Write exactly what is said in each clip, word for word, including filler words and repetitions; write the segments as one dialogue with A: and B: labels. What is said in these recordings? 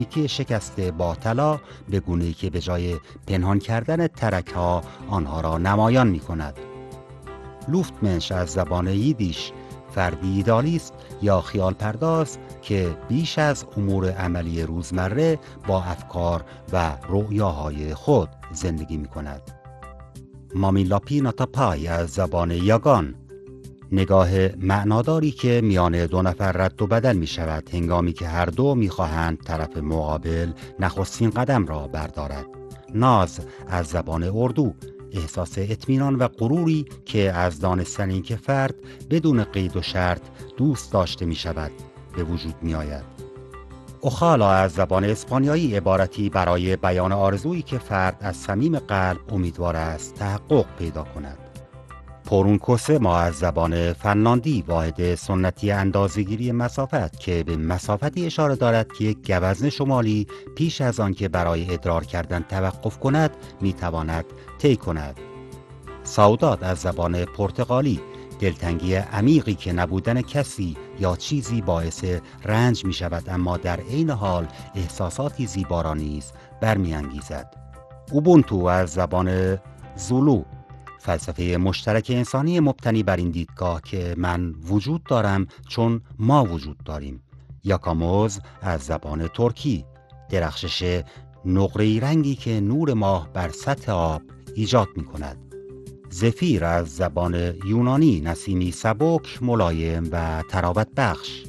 A: که شکست با طلا به گونه‌ای که به جای پنهان کردن ترک‌ها آنها را نمایان می‌کند. لوفتمنش از زبان ییدیش فردی ایدالیست یا خیال پرداز که بیش از امور عملی روزمره با افکار و رؤیاهای خود زندگی می‌کند. مامیلاپی ناتاپای از زبان یاگان، نگاه معناداری که میان دو نفر رد و بدل می شود هنگامی که هر دو می خواهند طرف مقابل نخستین قدم را بردارد. ناز از زبان اردو، احساس اطمینان و غروری که از دانستن اینکه فرد بدون قید و شرط دوست داشته می شود به وجود می آید. اخالا از زبان اسپانیایی، عبارتی برای بیان آرزویی که فرد از صمیم قلب امیدوار است تحقق پیدا کند. پورونکوسه ما از زبان فنلاندی، واحد سنتی اندازه‌گیری مسافت که به مسافتی اشاره دارد که یک گوزن شمالی پیش از آن که برای ادرار کردن توقف کند میتواند طی کند. ساوداد از زبان پرتغالی، دلتنگی عمیقی که نبودن کسی یا چیزی باعث رنج می شود اما در عین حال احساساتی زیبا را نیز برمی‌انگیزد. اوبونتو از زبان زولو، فلسفه مشترک انسانی مبتنی بر این دیدگاه که من وجود دارم چون ما وجود داریم. یاکاموز از زبان ترکی، درخشش نقره‌ای رنگی که نور ماه بر سطح آب ایجاد می کند. زفیر از زبان یونانی، نسیمی سبک، ملایم و طراوت بخش.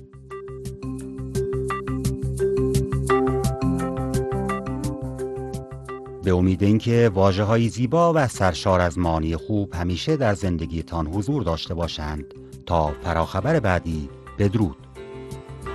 A: به امید اینکه واژه‌های زیبا و سرشار از معانی خوب همیشه در زندگیتان حضور داشته باشند. تا فراخبر بعدی، بدرود.